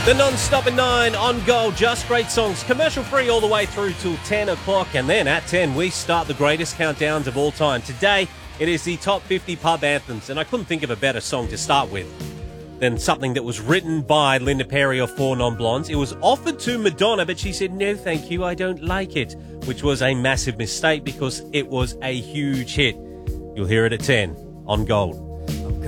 The non-stop at 9 on Gold, just great songs, commercial free all the way through till 10 o'clock. And then at 10, we start the greatest countdowns of all time. Today, it is the top 50 pub anthems, and I couldn't think of a better song to start with than something that was written by Linda Perry of Four Non-Blondes. It was offered to Madonna, but she said, no, thank you, I don't like it, which was a massive mistake because it was a huge hit. You'll hear it at 10 on Gold.